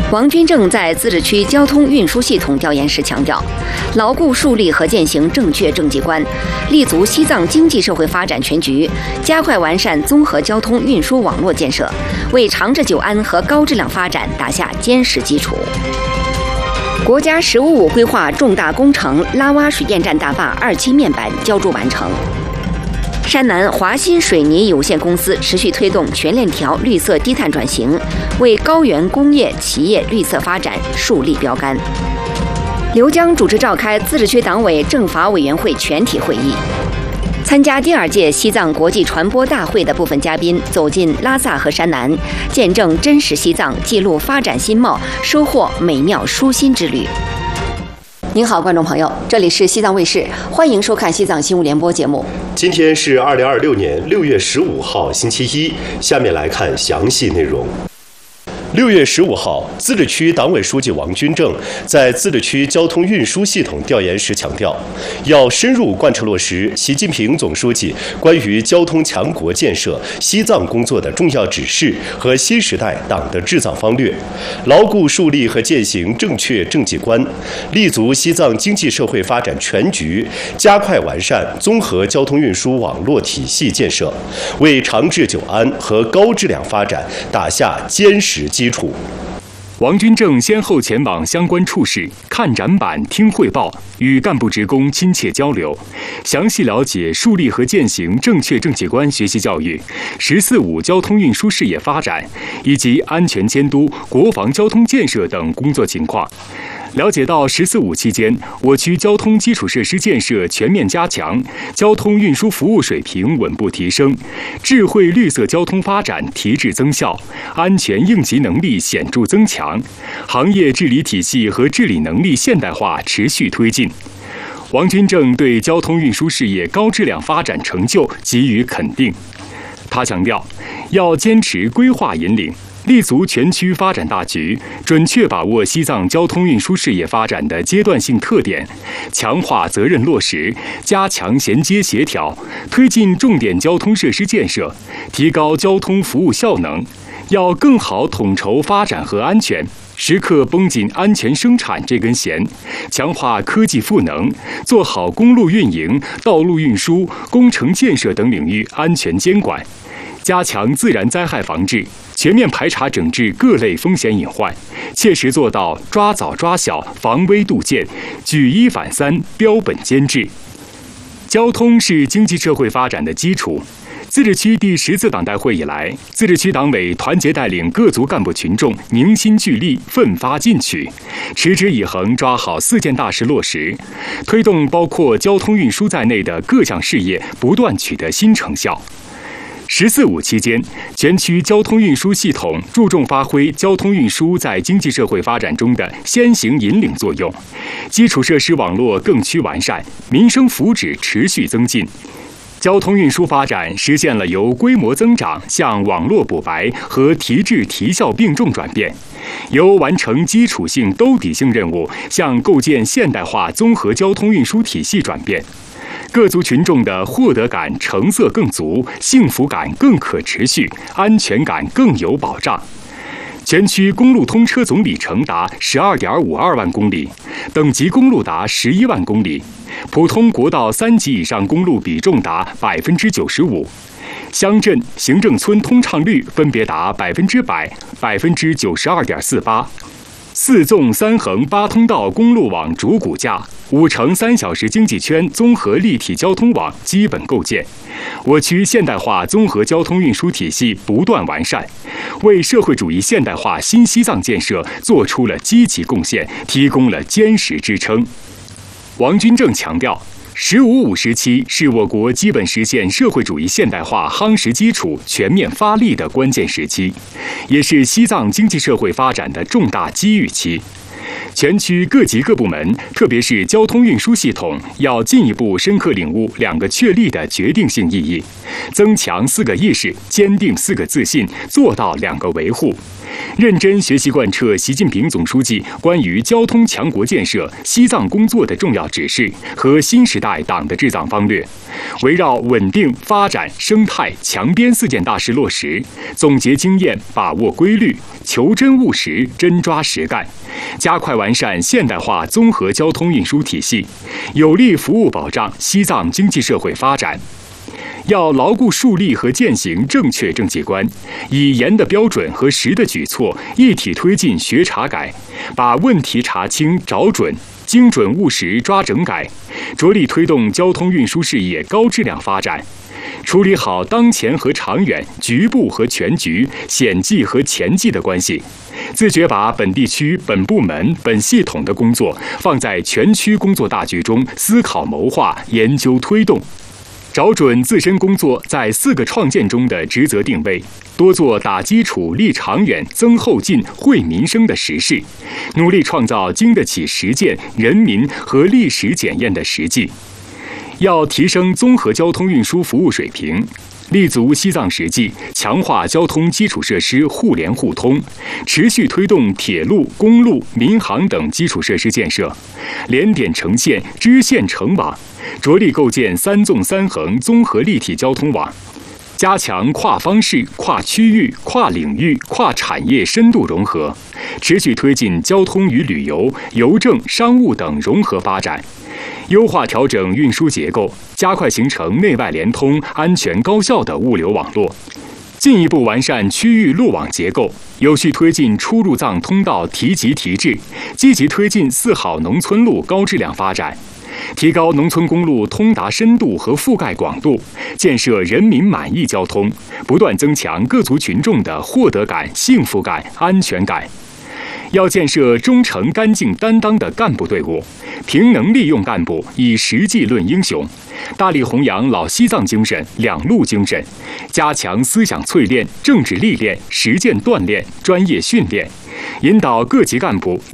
王军正在自治区交通运输系统调研时强调，牢固树立和践行正确政绩观，立足西藏经济社会发展全局，加快完善综合交通运输网络建设，为长治久安和高质量发展打下坚实基础。国家“十五五”规划重大工程拉洼水电站大坝2期面板浇筑完成。山南华新水泥有限公司持续推动全链条绿色低碳转型，为高原工业企业绿色发展树立标杆。刘江主持召开自治区党委政法委员会全体会议。参加第2届西藏国际传播大会的部分嘉宾走进拉萨和山南，见证真实西藏，记录发展新貌，收获美妙舒心之旅。您好，观众朋友，这里是西藏卫视，欢迎收看西藏新闻联播节目。 今天是2026年6月15号，星期一。下面来看详细内容。6月15号，自治区党委书记王军正在自治区交通运输系统调研时强调，要深入贯彻落实习近平总书记关于交通强国建设西藏工作的重要指示和新时代党的治藏方略，牢固树立和践行正确政绩观，立足西藏经济社会发展全局，加快完善综合交通运输网络体系建设，为长治久安和高质量发展打下坚实基础。 王军正先后前往相关处室看展板、听汇报，与干部职工亲切交流，详细了解树立和践行正确政绩观学习教育、“14·5”交通运输事业发展以及安全监督、国防交通建设等工作情况。了解到“14·5”期间，我区交通基础设施建设全面加强，交通运输服务水平稳步提升，智慧绿色交通发展提质增效，安全应急能力显著增强，行业治理体系和治理能力现代化持续推进。王军正对交通运输事业高质量发展成就给予肯定。他强调，要坚持规划引领，立足全区发展大局，准确把握西藏交通运输事业发展的阶段性特点，强化责任落实，加强衔接协调，推进重点交通设施建设，提高交通服务效能。要更好统筹发展和安全，时刻绷紧安全生产这根弦，强化科技赋能，做好公路运营、道路运输、工程建设等领域安全监管，加强自然灾害防治，全面排查整治各类风险隐患，切实做到抓早抓小、防微杜渐、举一反三、标本兼治。交通是经济社会发展的基础。自治区第10次党代会以来，自治区党委团结带领各族干部群众凝心聚力、奋发进取，持之以恒抓好4件大事落实，推动包括交通运输在内的各项事业不断取得新成效。“14·5”期间，全区交通运输系统注重发挥交通运输在经济社会发展中的先行引领作用，基础设施网络更趋完善，民生福祉持续增进。交通运输发展实现了由规模增长向网络补白和提质提效并重转变，由完成基础性兜底性任务向构建现代化综合交通运输体系转变。各族群众的获得感、成色更足，幸福感更可持续，安全感更有保障。全区公路通车总里程达12.52万公里，等级公路达11万公里，普通国道3级以上公路比重达95%，乡镇、行政村通畅率分别达100%、92.48%。4纵3横8通道公路网主骨架，5乘3小时经济圈综合立体交通网基本构建，我区现代化综合交通运输体系不断完善，为社会主义现代化新西藏建设做出了积极贡献，提供了坚实支撑。王军正强调，“15·5”时期是我国基本实现社会主义现代化夯实基础、全面发力的关键时期，也是西藏经济社会发展的重大机遇期。全区各级各部门，特别是交通运输系统，要进一步深刻领悟2个确立的决定性意义，增强4个意识，坚定4个自信，做到2个维护。认真学习贯彻习近平总书记关于交通强国建设西藏工作的重要指示和新时代党的治藏方略，围绕稳定、发展、生态、强边4件大事落实，总结经验，把握规律， 求真务实，真抓实干，加快完善现代化综合交通运输体系，有力服务保障西藏经济社会发展。要牢固树立和践行正确政绩观，以严的标准和实的举措一体推进学查改，把问题查清找准，精准务实抓整改，着力推动交通运输事业高质量发展，处理好当前和长远、局部和全局、险际和前际的关系，自觉把本地区、本部门、本系统的工作放在全区工作大局中思考谋划、研究推动。找准自身工作在4个创建中的职责定位，多做打基础、立长远、增后进、惠民生的实事，努力创造经得起实践、人民和历史检验的实际。要提升综合交通运输服务水平，立足西藏实际，强化交通基础设施互联互通，持续推动铁路、公路、民航等基础设施建设，联点成线、支线成网，着力构建3纵3横综合立体交通网，加强跨方式、跨区域、跨领域、跨产业深度融合，持续推进交通与旅游、邮政、商务等融合发展，优化调整运输结构，加快形成内外联通、安全高效的物流网络，进一步完善区域路网结构，有序推进出入藏通道提级提质，积极推进4好农村路高质量发展，提高农村公路通达深度和覆盖广度，建设人民满意交通，不断增强各族群众的获得感、幸福感、安全感。要建设忠诚、干净、担当的干部队伍，凭能力用干部，以实际论英雄，大力弘扬老西藏精神、两路精神，加强思想淬炼、政治历练、实践锻炼、专业训练，引导各级干部